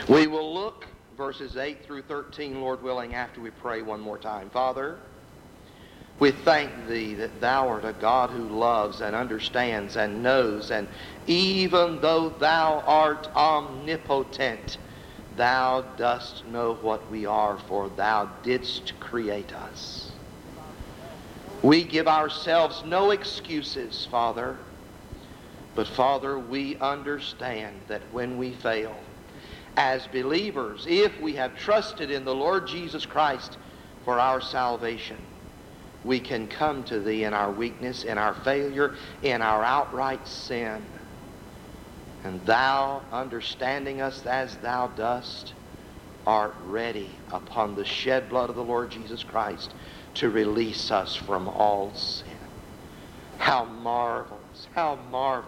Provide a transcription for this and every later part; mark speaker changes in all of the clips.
Speaker 1: We will look verses 8 through 13, Lord willing, after we pray one more time. Father, we thank Thee that Thou art a God who loves and understands and knows, and even though Thou art omnipotent, Thou dost know what we are, for Thou didst create us. We give ourselves no excuses, Father, but Father, we understand that when we fail, as believers, if we have trusted in the Lord Jesus Christ for our salvation, we can come to Thee in our weakness, in our failure, in our outright sin. And Thou, understanding us as Thou dost, art ready upon the shed blood of the Lord Jesus Christ to release us from all sin. How marvelous, Lord.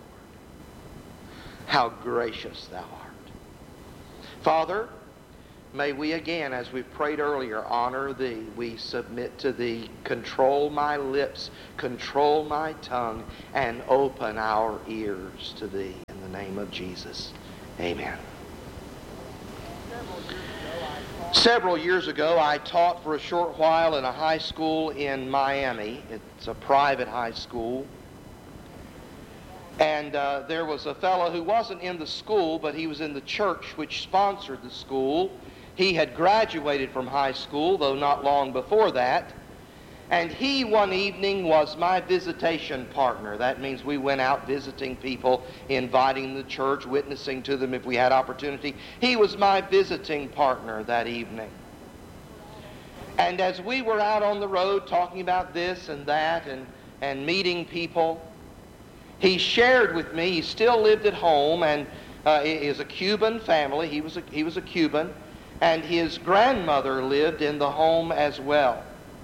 Speaker 1: How gracious Thou art. Father, may we again, as we prayed earlier, honor Thee. We submit to Thee. Control my lips, control my tongue, and open our ears to Thee. In the name of Jesus, amen. Several years ago, I taught for a short while in a high school in Miami. It's a private high school. And there was a fellow who wasn't in the school, but he was in the church which sponsored the school. He had graduated from high school, though not long before that. And he one evening was my visitation partner. That means we went out visiting people, inviting the church, witnessing to them if we had opportunity. He was my visiting partner that evening. And as we were out on the road talking about this and that and meeting people, he shared with me, he still lived at home, and it is a Cuban family. He was a Cuban, and his grandmother lived in the home as well.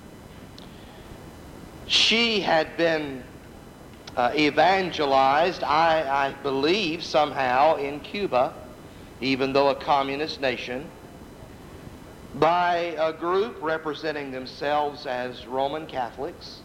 Speaker 1: She had been evangelized, I believe, somehow in Cuba, even though a communist nation, by a group representing themselves as Roman Catholics.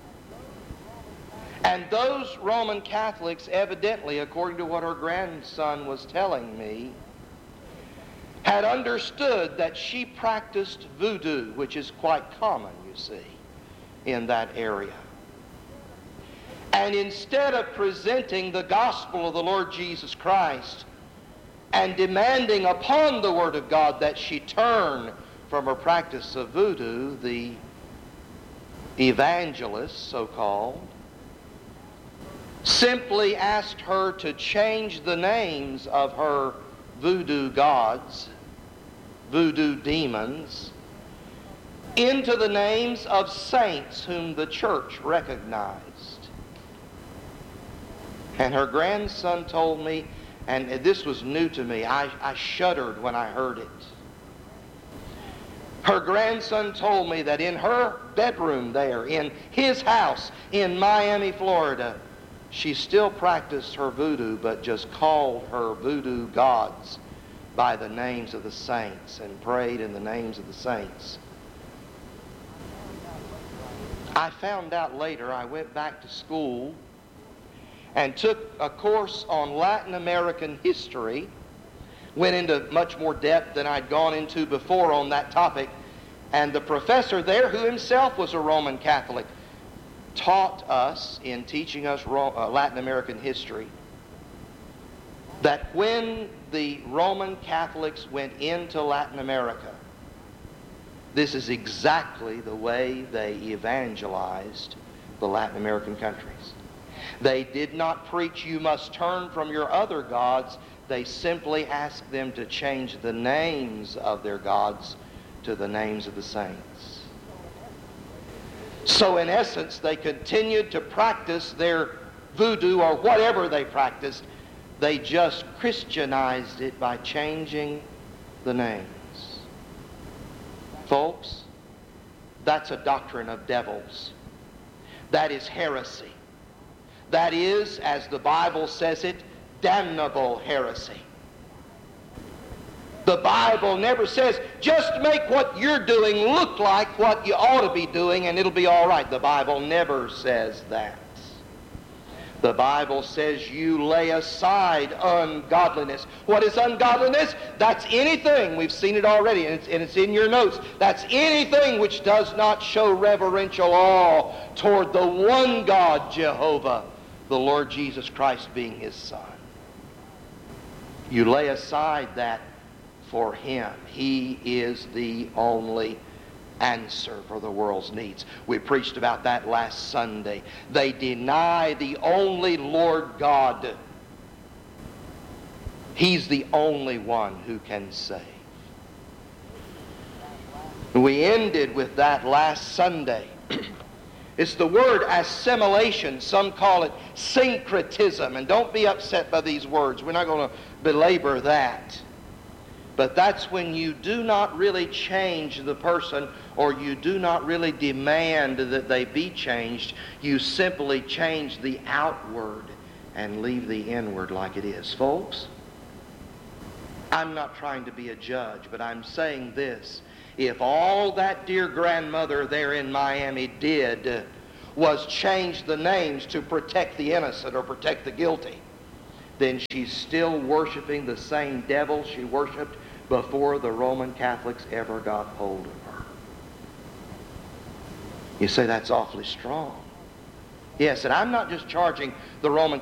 Speaker 1: And those Roman Catholics, evidently, according to what her grandson was telling me, had understood that she practiced voodoo, which is quite common, you see, in that area. And instead of presenting the gospel of the Lord Jesus Christ and demanding upon the Word of God that she turn from her practice of voodoo, the evangelists, so-called, simply asked her to change the names of her voodoo gods, voodoo demons, into the names of saints whom the church recognized. And her grandson told me, and this was new to me, I shuddered when I heard it. Her grandson told me that in her bedroom there, in his house in Miami, Florida, she still practiced her voodoo, but just called her voodoo gods by the names of the saints and prayed in the names of the saints. I found out later, I went back to school and took a course on Latin American history, went into much more depth than I'd gone into before on that topic, and the professor there, who himself was a Roman Catholic, taught us, in teaching us Latin American history, that when the Roman Catholics went into Latin America, this is exactly the way they evangelized the Latin American countries. They did not preach, you must turn from your other gods. They simply asked them to change the names of their gods to the names of the saints. So in essence, they continued to practice their voodoo or whatever they practiced. They just Christianized it by changing the names. Folks, that's a doctrine of devils. That is heresy. That is, as the Bible says it, damnable heresy. The Bible never says, just make what you're doing look like what you ought to be doing and it'll be all right. The Bible never says that. The Bible says you lay aside ungodliness. What is ungodliness? That's anything. We've seen it already, and it's in your notes. That's anything which does not show reverential awe toward the one God, Jehovah, the Lord Jesus Christ being His Son. You lay aside that for Him. He is the only answer for the world's needs. We preached about that last Sunday. They deny the only Lord God. He's the only one who can save. We ended with that last Sunday. It's the word assimilation. Some call it syncretism. And don't be upset by these words. We're not going to belabor that. But that's when you do not really change the person, or you do not really demand that they be changed. You simply change the outward and leave the inward like it is. Folks, I'm not trying to be a judge, but I'm saying this. If all that dear grandmother there in Miami did was change the names to protect the innocent or protect the guilty, then she's still worshiping the same devil she worshiped before the Roman Catholics ever got hold of her. You say that's awfully strong. Yes, and I'm not just charging the Roman